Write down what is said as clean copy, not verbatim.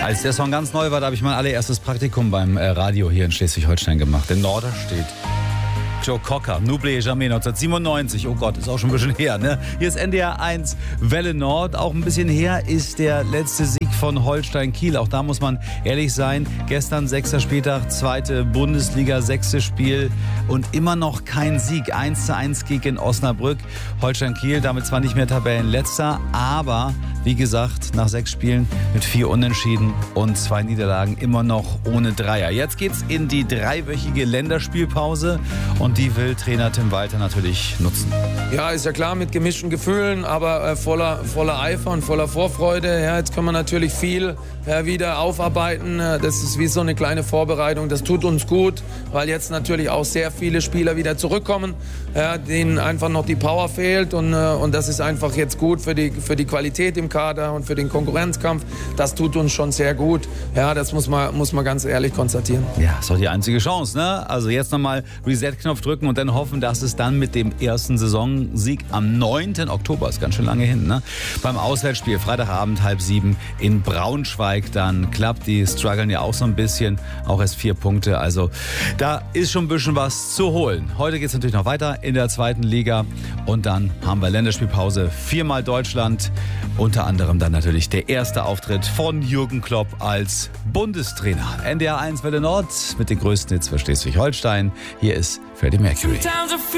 Als der Song ganz neu war, da habe ich mein allererstes Praktikum beim Radio hier in Schleswig-Holstein gemacht, in Norderstedt. Joe Cocker, N'oublie jamais, 1997. Oh Gott, ist auch schon ein bisschen her, ne? Hier ist NDR 1 Welle Nord. Auch ein bisschen her ist der letzte Sieg von Holstein Kiel. Auch da muss man ehrlich sein. Gestern 6. Spieltag, 2. Bundesliga, 6. Spiel und immer noch kein Sieg. 1:1 gegen Osnabrück. Holstein Kiel damit zwar nicht mehr Tabellenletzter, aber wie gesagt, nach 6 Spielen mit 4 Unentschieden und 2 Niederlagen immer noch ohne Dreier. Jetzt geht's in die 3-wöchige Länderspielpause und die will Trainer Tim Walter natürlich nutzen. Ja, ist ja klar, mit gemischten Gefühlen, aber voller Eifer und voller Vorfreude. Ja, jetzt können wir natürlich viel wieder aufarbeiten. Das ist wie so eine kleine Vorbereitung. Das tut uns gut, weil jetzt natürlich auch sehr viele Spieler wieder zurückkommen, denen einfach noch die Power fehlt. Und das ist einfach jetzt gut für die Qualität im Kader und für den Konkurrenzkampf. Das tut uns schon sehr gut. Ja, das muss man ganz ehrlich konstatieren. Ja, ist doch die einzige Chance, ne? Also jetzt nochmal Reset-Knopf drücken und dann hoffen, dass es dann mit dem ersten Saisonsieg am 9. Oktober, ist ganz schön lange hin, ne? Beim Auswärtsspiel, Freitagabend 6:30 in Braunschweig dann klappt. Die strugglen ja auch so ein bisschen, auch erst 4 Punkte. Also da ist schon ein bisschen was zu holen. Heute geht es natürlich noch weiter in der 2. Liga und dann haben wir Länderspielpause. 4-mal Deutschland, unter anderem dann natürlich der erste Auftritt von Jürgen Klopp als Bundestrainer. NDR 1 Welle Nord mit den größten Hits für Schleswig-Holstein. Hier ist Freddie Mercury.